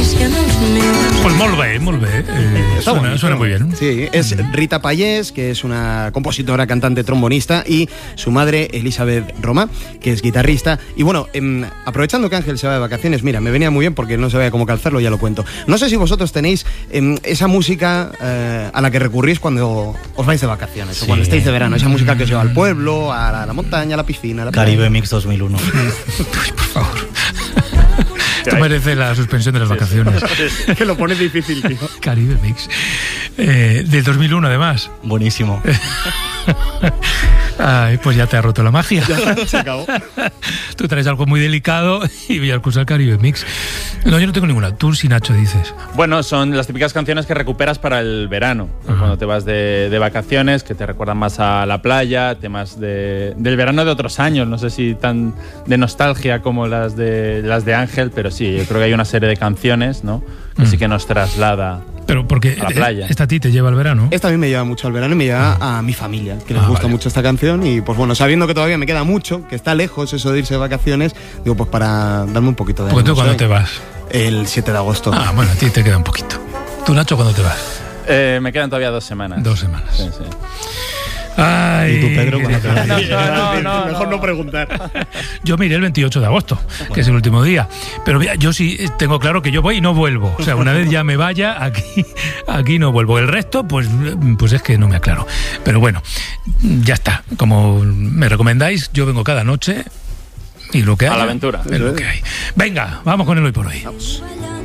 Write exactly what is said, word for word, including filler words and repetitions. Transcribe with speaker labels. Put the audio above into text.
Speaker 1: Pues molt bé, molt bé. Eh, suena, bonito. Suena muy bien.
Speaker 2: Sí, es Rita Payés, que es una compositora, cantante, trombonista, y su madre, Elizabeth Roma, que es guitarrista. Y bueno, eh, aprovechando que Ángel se va de vacaciones, mira, me venía muy bien porque no sabía cómo calzarlo, ya lo cuento. No sé si vosotros tenéis eh, esa música eh, a la que recurrís cuando os vais de vacaciones, sí, o cuando estáis de verano, esa música que os lleva al pueblo, a la, a la montaña, a la piscina, a la
Speaker 3: Caribe playa. Mix dos mil uno.
Speaker 1: Uy, por favor. Esto merece la suspensión de las vacaciones.
Speaker 2: Es que lo pone difícil, tío.
Speaker 1: Caribe Mix. Eh, del dos mil uno, además.
Speaker 3: Buenísimo.
Speaker 1: Ay, pues ya te ha roto la magia.
Speaker 2: Ya, se acabó.
Speaker 1: Tú traes algo muy delicado y voy a acusar Caribe Mix. No, yo no tengo ninguna. Tú, si Nacho, dices.
Speaker 4: Bueno, son las típicas canciones que recuperas para el verano. Ajá. Cuando te vas de, de vacaciones, que te recuerdan más a la playa, temas de, del verano de otros años. No sé si tan de nostalgia como las de, las de Ángel, pero sí, yo creo que hay una serie de canciones, ¿no? Que mm. sí que nos traslada.
Speaker 1: Pero porque
Speaker 4: a la playa.
Speaker 1: Esta a ti te lleva al verano.
Speaker 2: Esta a mí me lleva mucho al verano y me lleva a mi familia, que les ah, gusta vale. mucho esta canción. Y pues bueno, sabiendo que todavía me queda mucho, que está lejos eso de irse de vacaciones, digo, pues para darme un poquito de
Speaker 1: ¿Porque tú cuándo te vas?
Speaker 2: El siete de agosto.
Speaker 1: Ah, bueno, a ti te queda un poquito. ¿Tú, Nacho, cuándo te vas?
Speaker 4: Eh, me quedan todavía dos semanas.
Speaker 1: Dos semanas.
Speaker 4: Sí, sí.
Speaker 1: Ay,
Speaker 3: ¿y tú, Pedro, cuándo te vas?
Speaker 2: No, no, no, mejor no preguntar.
Speaker 1: Yo me iré el veintiocho de agosto, que es el último día. Pero mira, yo sí tengo claro que yo voy y no vuelvo. O sea, una vez ya me vaya, aquí, aquí no vuelvo. El resto, pues, pues es que no me aclaro. Pero bueno, ya está. Como me recomendáis, yo vengo cada noche y lo que hay.
Speaker 4: A la aventura.
Speaker 1: Es lo que hay. Venga, vamos con el hoy por hoy.
Speaker 2: Vamos.